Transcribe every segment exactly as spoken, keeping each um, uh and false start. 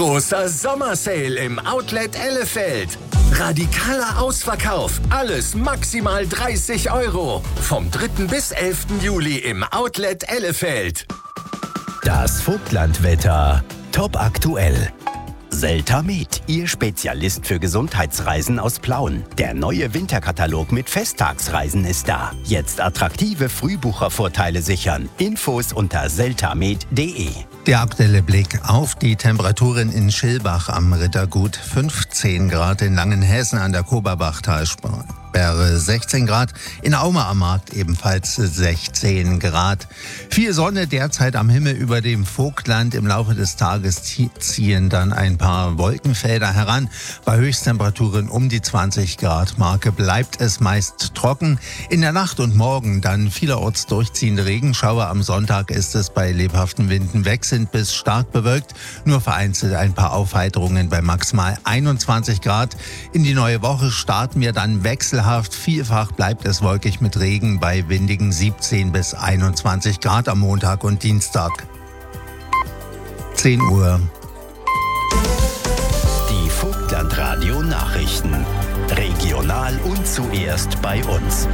Großer Sommersale im Outlet Ellefeld. Radikaler Ausverkauf. Alles maximal dreißig Euro. Vom dritten bis elften Juli im Outlet Ellefeld. Das Vogtlandwetter. Top aktuell. Seltamed, Ihr Spezialist für Gesundheitsreisen aus Plauen. Der neue Winterkatalog mit Festtagsreisen ist da. Jetzt attraktive Frühbuchervorteile sichern. Infos unter seltamed punkt de. Der aktuelle Blick auf die Temperaturen in Schilbach am Rittergut. fünfzehn Grad in Langenhessen an der Koberbachtalsperre. sechzehn Grad, in Auma am Markt ebenfalls sechzehn Grad. Viel Sonne derzeit am Himmel über dem Vogtland. Im Laufe des Tages ziehen dann ein paar Wolkenfelder heran. Bei Höchsttemperaturen um die zwanzig Grad Marke bleibt es meist trocken. In der Nacht und morgen dann vielerorts durchziehende Regenschauer. Am Sonntag ist es bei lebhaften Winden wechselnd bis stark bewölkt. Nur vereinzelt ein paar Aufheiterungen bei maximal einundzwanzig Grad. In die neue Woche starten wir dann wechselhaft. Vielfach bleibt es wolkig mit Regen bei windigen siebzehn bis einundzwanzig Grad am Montag und Dienstag. zehn Uhr. Die Vogtlandradio Nachrichten. Regional und zuerst bei uns.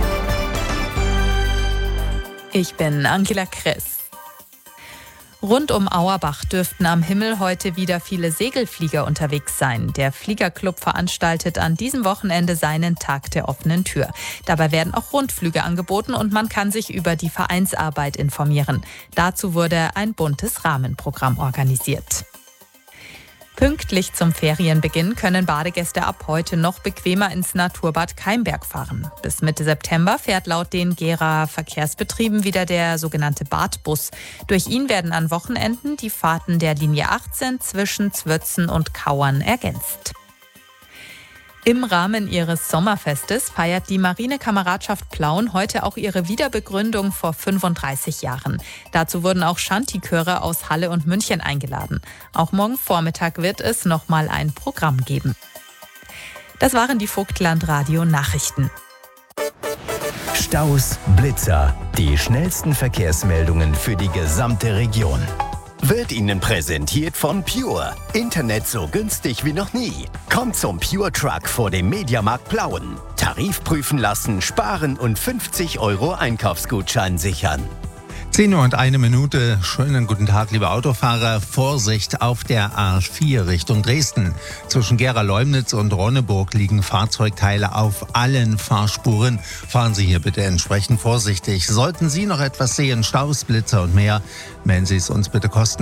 Ich bin Angela Kress. Rund um Auerbach dürften am Himmel heute wieder viele Segelflieger unterwegs sein. Der Fliegerclub veranstaltet an diesem Wochenende seinen Tag der offenen Tür. Dabei werden auch Rundflüge angeboten und man kann sich über die Vereinsarbeit informieren. Dazu wurde ein buntes Rahmenprogramm organisiert. Pünktlich zum Ferienbeginn können Badegäste ab heute noch bequemer ins Naturbad Keimberg fahren. Bis Mitte September fährt laut den Gera Verkehrsbetrieben wieder der sogenannte Badbus. Durch ihn werden an Wochenenden die Fahrten der Linie achtzehn zwischen Zwötzen und Kauern ergänzt. Im Rahmen ihres Sommerfestes feiert die Marinekameradschaft Plauen heute auch ihre Wiederbegründung vor fünfunddreißig Jahren. Dazu wurden auch Shanty-Chöre aus Halle und München eingeladen. Auch morgen Vormittag wird es nochmal ein Programm geben. Das waren die Vogtlandradio-Nachrichten. Staus, Blitzer, die schnellsten Verkehrsmeldungen für die gesamte Region. Wird Ihnen präsentiert von Pure. Internet so günstig wie noch nie. Kommt zum Pure Truck vor dem Mediamarkt Plauen. Tarif prüfen lassen, sparen und fünfzig Euro Einkaufsgutschein sichern. zehn Uhr und eine Minute. Schönen guten Tag, liebe Autofahrer. Vorsicht auf der A vier Richtung Dresden. Zwischen Gera-Leumnitz und Ronneburg liegen Fahrzeugteile auf allen Fahrspuren. Fahren Sie hier bitte entsprechend vorsichtig. Sollten Sie noch etwas sehen, Staus, Blitzer und mehr, melden Sie es uns bitte kostenlos.